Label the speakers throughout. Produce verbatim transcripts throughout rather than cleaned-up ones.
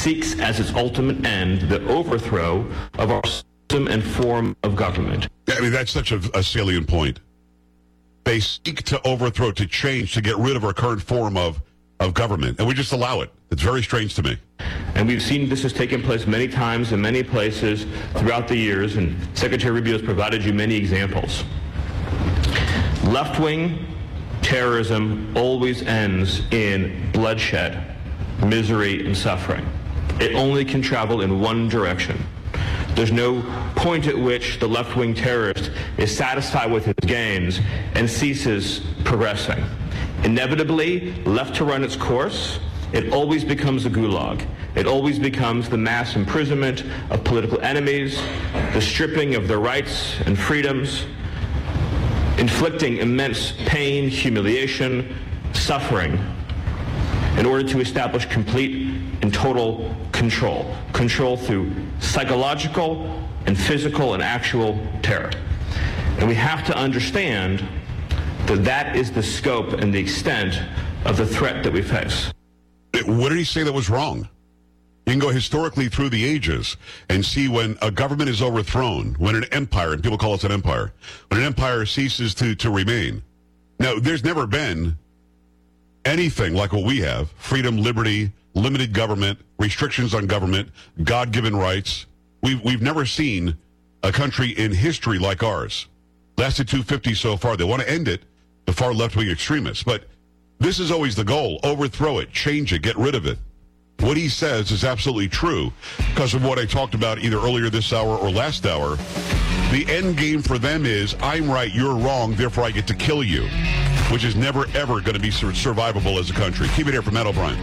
Speaker 1: seeks as its ultimate end the overthrow of our system and form of government.
Speaker 2: Yeah, I mean, that's such a, a salient point. They seek to overthrow, to change, to get rid of our current form of, of government, and we just allow it. It's very strange to me.
Speaker 1: And we've seen this has taken place many times in many places throughout the years, and Secretary Rubio has provided you many examples. Left-wing terrorism always ends in bloodshed, misery, and suffering. It only can travel in one direction. There's no point at which the left-wing terrorist is satisfied with his gains and ceases progressing. Inevitably, left to run its course, it always becomes a gulag. It always becomes the mass imprisonment of political enemies, the stripping of their rights and freedoms, inflicting immense pain, humiliation, suffering, in order to establish complete and total control. Control through psychological and physical and actual terror. And we have to understand that that is the scope and the extent of the threat that we face.
Speaker 2: What did he say that was wrong? You can go historically through the ages and see when a government is overthrown, when an empire, and people call us an empire, when an empire ceases to, to remain. Now, there's never been anything like what we have: freedom, liberty, limited government, restrictions on government, God-given rights. We've, we've never seen a country in history like ours. Lasted two fifty so far. They want to end it, the far left-wing extremists. But this is always the goal: overthrow it, change it, get rid of it. What he says is absolutely true because of what I talked about either earlier this hour or last hour. The end game for them is, I'm right, you're wrong, therefore I get to kill you, which is never, ever going to be survivable as a country. Keep it here from Matt O'Brien.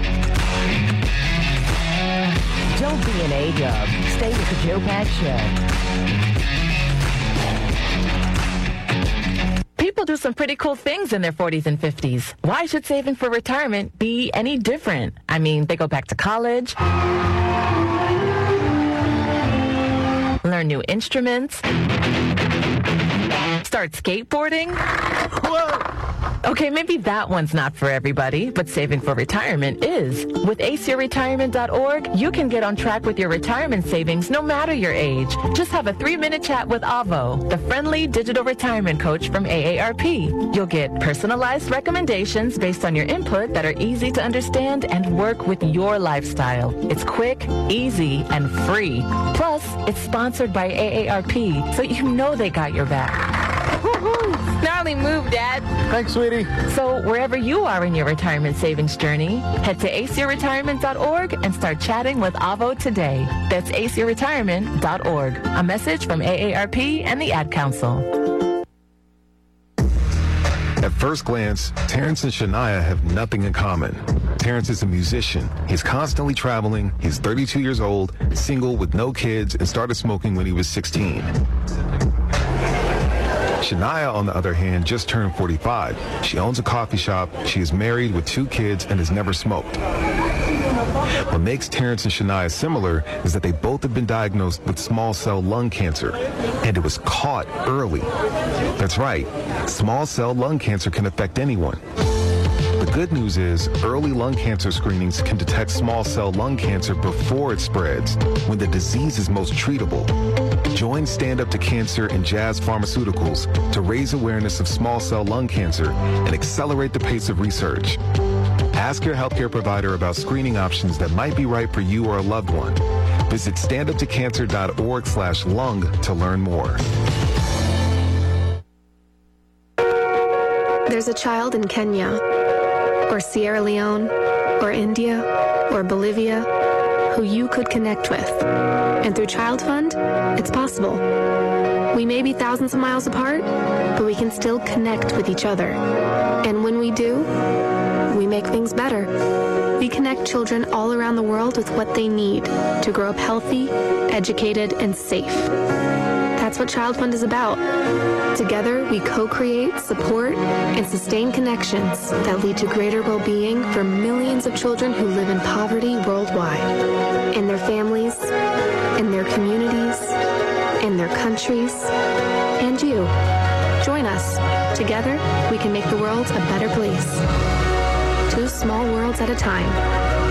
Speaker 3: Don't be an A-dub. Stay with the Joe Pags Show. People do some pretty cool things in their forties and fifties. Why should saving for retirement be any different? I mean, they go back to college, learn new instruments, start skateboarding. Whoa! Okay, maybe that one's not for everybody, but saving for retirement is. With ace your retirement dot org, you can get on track with your retirement savings no matter your age. Just have a three-minute chat with Avo, the friendly digital retirement coach from A A R P. You'll get personalized recommendations based on your input that are easy to understand and work with your lifestyle. It's quick, easy, and free. Plus, it's sponsored by A A R P, so you know they got your back. Gnarly move, Dad.
Speaker 4: Thanks, sweetie.
Speaker 3: So wherever you are in your retirement savings journey, head to ace your retirement dot org and start chatting with Avo today. That's ace your retirement dot org. A message from A A R P and the Ad Council.
Speaker 5: At first glance, Terrence and Shania have nothing in common. Terrence is a musician. He's constantly traveling. He's thirty-two years old, single with no kids, and started smoking when he was sixteen. Shania, on the other hand, just turned forty-five. She owns a coffee shop, she is married with two kids, and has never smoked. What makes Terrence and Shania similar is that they both have been diagnosed with small cell lung cancer, and it was caught early. That's right, small cell lung cancer can affect anyone. The good news is early lung cancer screenings can detect small cell lung cancer before it spreads, when the disease is most treatable. Join Stand Up to Cancer and Jazz Pharmaceuticals to raise awareness of small cell lung cancer and accelerate the pace of research. Ask your healthcare provider about screening options that might be right for you or a loved one. Visit stand up to cancer dot org slash lung to learn more.
Speaker 6: There's a child in Kenya, or Sierra Leone, or India, or Bolivia, who you could connect with. And through Child Fund, it's possible. We may be thousands of miles apart, but we can still connect with each other. And when we do, we make things better. We connect children all around the world with what they need to grow up healthy, educated, and safe. That's what Child Fund is about. Together, we co-create, support, and sustain connections that lead to greater well-being for millions of children who live in poverty worldwide, in their families, in their communities, in their countries, and you. Join us. Together, we can make the world a better place. Two small worlds at a time.